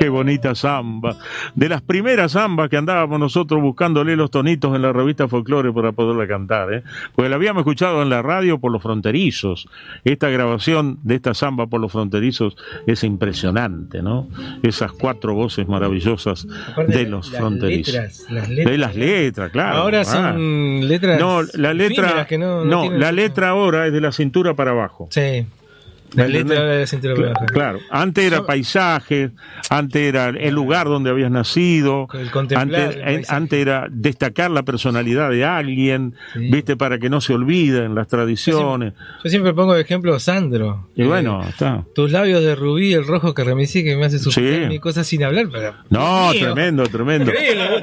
Qué bonita samba. De las primeras zambas que andábamos nosotros buscándole los tonitos en la revista Folclore para poderla cantar, ¿eh? Porque la habíamos escuchado en la radio por Los Fronterizos. Esta grabación de esta samba por Los Fronterizos es impresionante, ¿no? Esas 4 voces maravillosas de Los Fronterizos. Las letras, claro. Ahora son letras. No, la letra. La letra ahora es de la cintura para abajo. Sí. La letra de la cintura para abajo. Claro, antes era paisaje, antes era el lugar donde habías nacido, antes era destacar la personalidad de alguien, ¿viste? Para que no se olviden las tradiciones. Yo siempre pongo de ejemplo Sandro. Y bueno, está. Tus labios de rubí, el rojo carmesí que me hace suspirar mi cosa sin hablar. Pero, no, tremendo. Tremendo.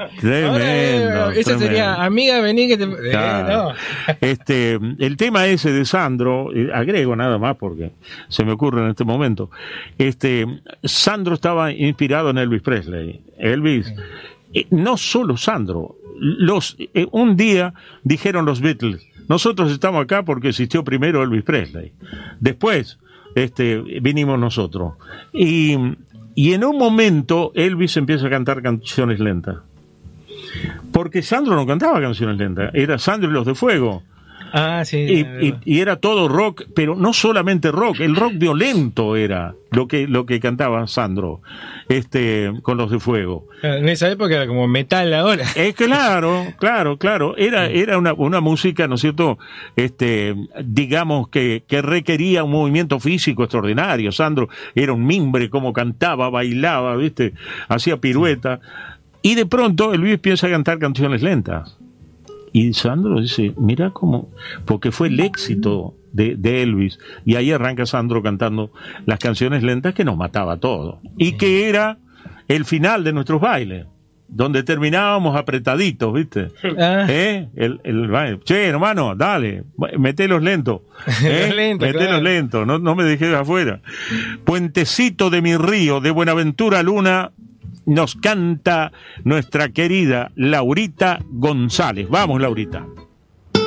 Esa sería, amiga, vení que te... Claro. El tema ese de Sandro, agrego nada más porque se me ocurre en este momento. Sandro estaba inspirado en Elvis Presley. Elvis, no solo Sandro, un día dijeron los Beatles, nosotros estamos acá porque existió primero Elvis Presley. Después, vinimos nosotros. Y en un momento Elvis empieza a cantar canciones lentas. Porque Sandro no cantaba canciones lentas, era Sandro y los de Fuego. Ah, sí. Y era todo rock, pero no solamente rock, el rock violento era lo que cantaba Sandro, con los de Fuego. En esa época era como metal ahora. Claro. Era una música, ¿no es cierto? Digamos que requería un movimiento físico extraordinario. Sandro era un mimbre, como cantaba, bailaba, ¿viste? Hacía pirueta. Y de pronto Luis empieza a cantar canciones lentas. Y Sandro dice, mira cómo, porque fue el éxito de Elvis, y ahí arranca Sandro cantando las canciones lentas que nos mataba a todos, y que era el final de nuestros bailes, donde terminábamos apretaditos, ¿viste? El baile. Che, hermano, dale, metelos lentos, metelos lentos, no me dejes afuera. Puentecito de mi río, de Buenaventura Luna, nos canta nuestra querida Laurita González. Vamos, Laurita.